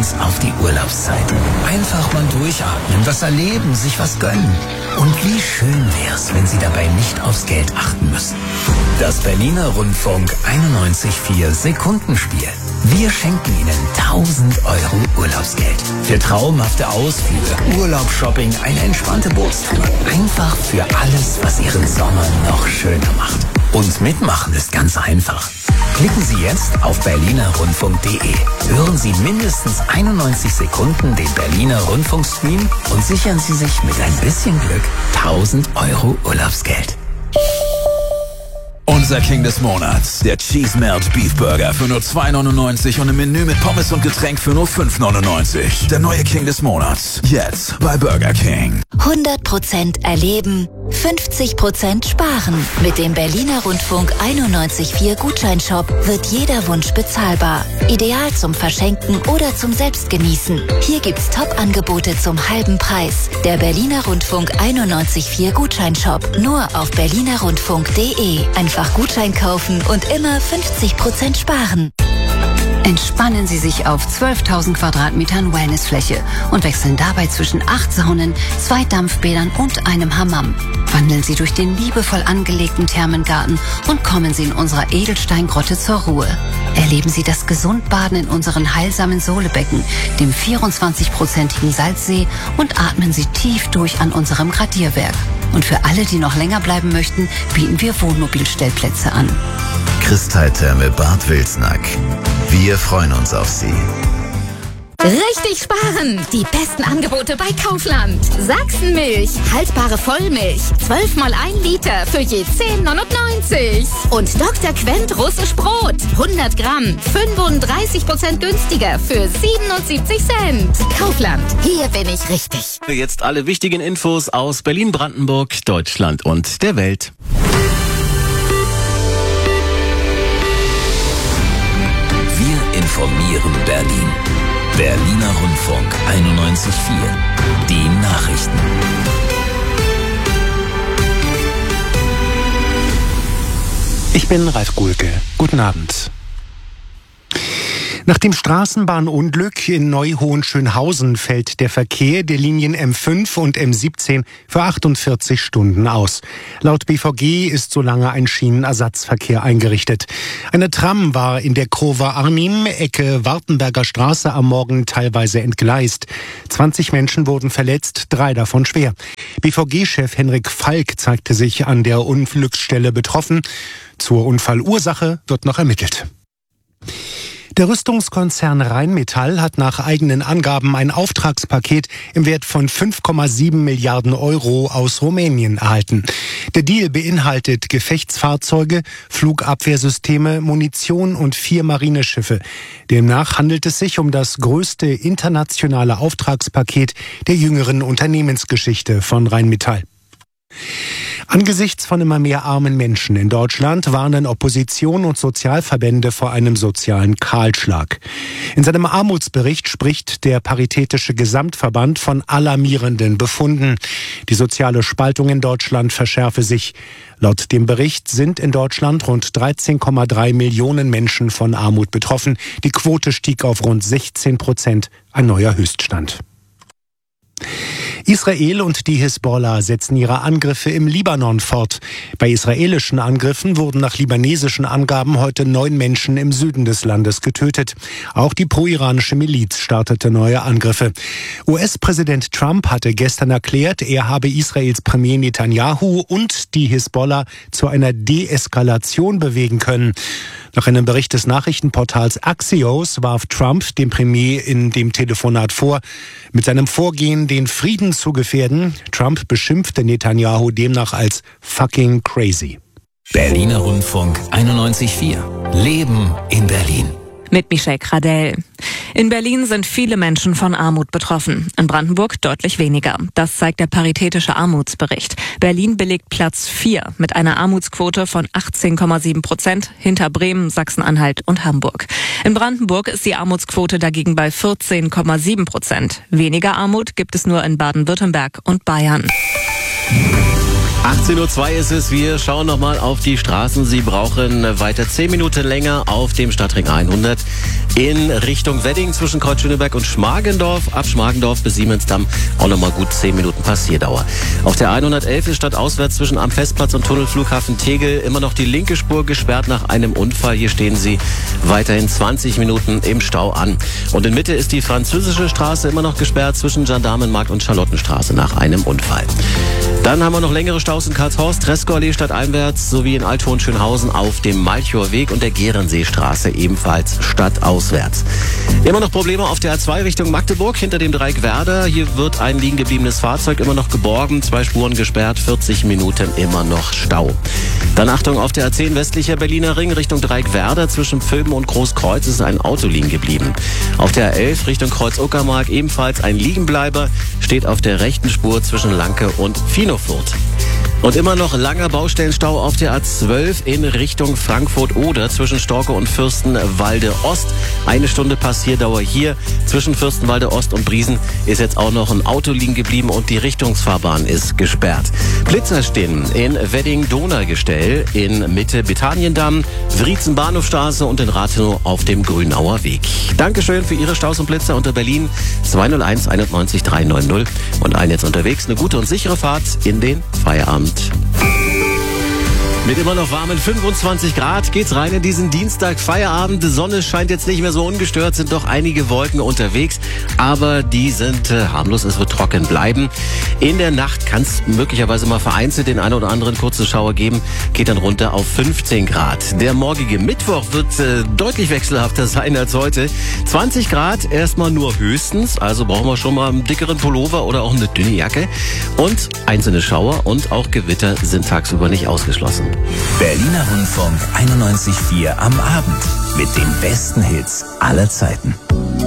uns auf die Urlaubszeit. Einfach mal durchatmen, was erleben, sich was gönnen. Und wie schön wär's, wenn Sie dabei nicht aufs Geld achten müssen. Das Berliner Rundfunk 91.4 Sekundenspiel. Wir schenken Ihnen 1.000 € Urlaubsgeld. Für traumhafte Ausflüge, Urlaubsshopping, eine entspannte Bootstour. Einfach für alles, was Ihren Sommer noch schöner macht. Und mitmachen ist ganz einfach. Klicken Sie jetzt auf berlinerrundfunk.de. Hören Sie mindestens 91 Sekunden den Berliner Rundfunkstream und sichern Sie sich mit ein bisschen Glück 1.000 € Urlaubsgeld. Unser King des Monats, der Cheese Melt Beef Burger für nur 2,99 und im Menü mit Pommes und Getränk für nur 5,99. Der neue King des Monats, jetzt bei Burger King. 100% erleben, 50% sparen. Mit dem Berliner Rundfunk 91.4 Gutscheinshop wird jeder Wunsch bezahlbar. Ideal zum Verschenken oder zum Selbstgenießen. Hier gibt's Top-Angebote zum halben Preis. Der Berliner Rundfunk 91.4 Gutscheinshop. Nur auf berlinerrundfunk.de. Einfach Gutschein kaufen und immer 50% sparen. Entspannen Sie sich auf 12.000 Quadratmetern Wellnessfläche und wechseln dabei zwischen 8 Saunen, 2 Dampfbädern und einem Hammam. Wandeln Sie durch den liebevoll angelegten Thermengarten und kommen Sie in unserer Edelsteingrotte zur Ruhe. Erleben Sie das Gesundbaden in unseren heilsamen Sohlebecken, dem 24-prozentigen Salzsee und atmen Sie tief durch an unserem Gradierwerk. Und für alle, die noch länger bleiben möchten, bieten wir Wohnmobilstellplätze an. Kristalltherme Bad Wilsnack. Wir freuen uns auf Sie. Richtig sparen! Die besten Angebote bei Kaufland. Sachsenmilch, haltbare Vollmilch, 12 mal 1 Liter für je 10,99. Und Dr. Quent russisch Brot, 100 Gramm, 35% günstiger für 77 Cent. Kaufland, hier bin ich richtig. Jetzt alle wichtigen Infos aus Berlin, Brandenburg, Deutschland und der Welt. Wir informieren Berlin. Berliner Rundfunk 91.4. Die Nachrichten. Ich bin Ralf Gulke. Guten Abend. Nach dem Straßenbahnunglück in Neu-Hohenschönhausen fällt der Verkehr der Linien M5 und M17 für 48 Stunden aus. Laut BVG ist solange ein Schienenersatzverkehr eingerichtet. Eine Tram war in der Kurve Arnim, Ecke Wartenberger Straße am Morgen teilweise entgleist. 20 Menschen wurden verletzt, 3 davon schwer. BVG-Chef Henrik Falk zeigte sich an der Unglücksstelle betroffen. Zur Unfallursache wird noch ermittelt. Der Rüstungskonzern Rheinmetall hat nach eigenen Angaben ein Auftragspaket im Wert von 5,7 Milliarden € aus Rumänien erhalten. Der Deal beinhaltet Gefechtsfahrzeuge, Flugabwehrsysteme, Munition und 4 Marineschiffe. Demnach handelt es sich um das größte internationale Auftragspaket der jüngeren Unternehmensgeschichte von Rheinmetall. Angesichts von immer mehr armen Menschen in Deutschland warnen Opposition und Sozialverbände vor einem sozialen Kahlschlag. In seinem Armutsbericht spricht der Paritätische Gesamtverband von alarmierenden Befunden. Die soziale Spaltung in Deutschland verschärfe sich. Laut dem Bericht sind in Deutschland rund 13,3 Millionen Menschen von Armut betroffen. Die Quote stieg auf rund 16%, ein neuer Höchststand. Israel und die Hisbollah setzen ihre Angriffe im Libanon fort. Bei israelischen Angriffen wurden nach libanesischen Angaben heute 9 Menschen im Süden des Landes getötet. Auch die pro-iranische Miliz startete neue Angriffe. US-Präsident Trump hatte gestern erklärt, er habe Israels Premier Netanyahu und die Hisbollah zu einer Deeskalation bewegen können. Nach einem Bericht des Nachrichtenportals Axios warf Trump dem Premier in dem Telefonat vor, mit seinem Vorgehen den Frieden zu gefährden. Trump beschimpfte Netanyahu demnach als fucking crazy. Berliner Rundfunk 91.4. Leben in Berlin. Mit Michelle Gradell. In Berlin sind viele Menschen von Armut betroffen. In Brandenburg deutlich weniger. Das zeigt der Paritätische Armutsbericht. Berlin belegt Platz 4 mit einer Armutsquote von 18,7%, hinter Bremen, Sachsen-Anhalt und Hamburg. In Brandenburg ist die Armutsquote dagegen bei 14,7%. Weniger Armut gibt es nur in Baden-Württemberg und Bayern. 18:02 Uhr ist es. Wir schauen nochmal auf die Straßen. Sie brauchen weiter 10 Minuten länger auf dem Stadtring 100 in Richtung Wedding zwischen Kreuz Schöneberg und Schmargendorf. Ab Schmargendorf bis Siemensdamm auch nochmal gut 10 Minuten Passierdauer. Auf der 111 ist stadtauswärts zwischen am Festplatz und Tunnelflughafen Tegel immer noch die linke Spur gesperrt nach einem Unfall. Hier stehen Sie weiterhin 20 Minuten im Stau an. Und in Mitte ist die französische Straße immer noch gesperrt zwischen Gendarmenmarkt und Charlottenstraße nach einem Unfall. Dann haben wir noch längere Staus in Karlshorst, Treskow-Allee stadteinwärts sowie in Althohenschönhausen auf dem Malchower Weg und der Gehrenseestraße ebenfalls stadtauswärts. Immer noch Probleme auf der A2 Richtung Magdeburg hinter dem Dreieck Werder. Hier wird ein liegen gebliebenes Fahrzeug immer noch geborgen, 2 Spuren gesperrt, 40 Minuten immer noch Stau. Dann Achtung auf der A10 westlicher Berliner Ring Richtung Dreieck Werder zwischen Vöben und Großkreuz ist ein Auto liegen geblieben. Auf der A11 Richtung Kreuz-Uckermark ebenfalls ein Liegenbleiber, steht auf der rechten Spur zwischen Lanke und Finofurt. Und immer noch langer Baustellenstau auf der A12 in Richtung Frankfurt-Oder zwischen Storke und Fürstenwalde Ost. 1 Stunde Passierdauer hier. Zwischen Fürstenwalde Ost und Briesen ist jetzt auch noch ein Auto liegen geblieben und die Richtungsfahrbahn ist gesperrt. Blitzer stehen in Wedding-Donaugestell, in Mitte Betaniendamm, Wriezen Bahnhofstraße und in Rathenow auf dem Grünauer Weg. Dankeschön für Ihre Staus und Blitzer unter Berlin 201 91 390 und allen jetzt unterwegs eine gute und sichere Fahrt in den Feierabend. Mit immer noch warmen 25 Grad geht's rein in diesen Dienstag Feierabend. Die Sonne scheint jetzt nicht mehr so ungestört, sind doch einige Wolken unterwegs, aber die sind harmlos, es wird trocken bleiben. In der Nacht kann es möglicherweise mal vereinzelt den einen oder anderen kurzen Schauer geben, geht dann runter auf 15 Grad. Der morgige Mittwoch wird deutlich wechselhafter sein als heute. 20 Grad erstmal nur höchstens, also brauchen wir schon mal einen dickeren Pullover oder auch eine dünne Jacke. Und einzelne Schauer und auch Gewitter sind tagsüber nicht ausgeschlossen. Berliner Rundfunk 91.4 am Abend mit den besten Hits aller Zeiten.